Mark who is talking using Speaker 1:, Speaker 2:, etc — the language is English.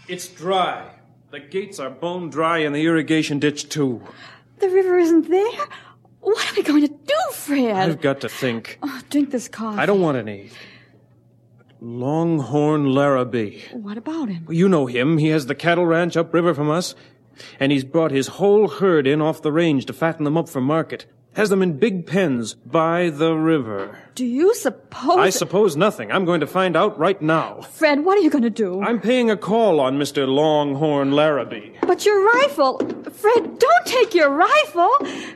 Speaker 1: It's dry. The gates are bone dry and the irrigation ditch, too.
Speaker 2: The river isn't there? What are we going to do, Fred?
Speaker 1: I've got to think.
Speaker 2: Oh, drink this coffee.
Speaker 1: I don't want any. Longhorn Larrabee.
Speaker 2: What about him?
Speaker 1: You know him. He has the cattle ranch upriver from us. And he's brought his whole herd in off the range to fatten them up for market. Has them in big pens by the river.
Speaker 2: Do you suppose...
Speaker 1: I suppose nothing. I'm going to find out right now.
Speaker 2: Fred, what are you going to do?
Speaker 1: I'm paying a call on Mr. Longhorn Larrabee.
Speaker 2: But your rifle... Fred, don't take your rifle.